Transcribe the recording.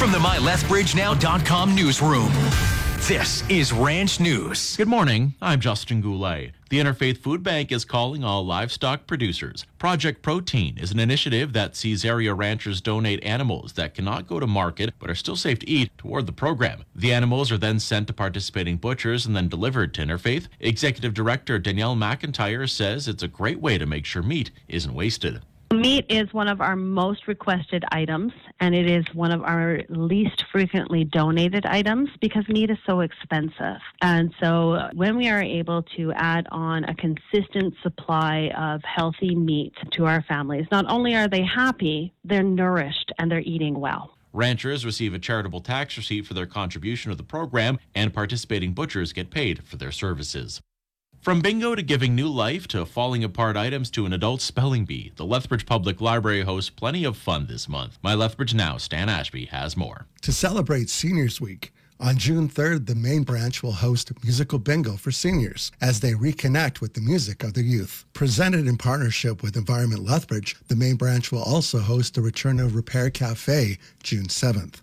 From the MyLethBridgeNow.com newsroom, this is Ranch News. Good morning. I'm Justin Goulet. The Interfaith Food Bank is calling all livestock producers. Project Protein is an initiative that sees area ranchers donate animals that cannot go to market but are still safe to eat toward the program. The animals are then sent to participating butchers and then delivered to Interfaith. Executive Director Danielle McIntyre says it's a great way to make sure meat isn't wasted. Meat is one of our most requested items, and it is one of our least frequently donated items because meat is so expensive. And so when we are able to add on a consistent supply of healthy meat to our families, not only are they happy, they're nourished and they're eating well. Ranchers receive a charitable tax receipt for their contribution to the program, and participating butchers get paid for their services. From bingo to giving new life to falling apart items to an adult spelling bee, the Lethbridge Public Library hosts plenty of fun this month. My Lethbridge Now, Stan Ashby, has more. To celebrate Seniors Week, on June 3rd, the main branch will host musical bingo for seniors as they reconnect with the music of their youth. Presented in partnership with Environment Lethbridge, the main branch will also host the return of Repair Cafe June 7th.